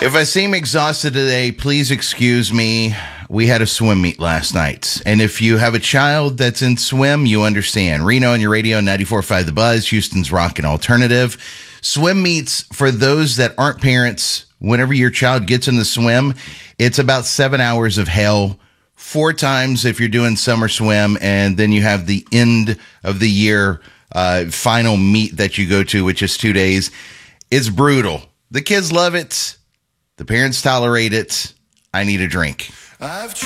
If I seem exhausted today, please excuse me. We had a swim meet last night. And if you have a child that's in swim, you understand. Reno on your radio, 94.5 The Buzz, Houston's Rock and Alternative. Swim meets, for those that aren't parents, whenever your child gets in the swim, it's about 7 hours of hell, 4 times if you're doing summer swim, and then you have the end of the year final meet that you go to, which is 2 days. It's brutal. The kids love it. The parents tolerate it. I need a drink.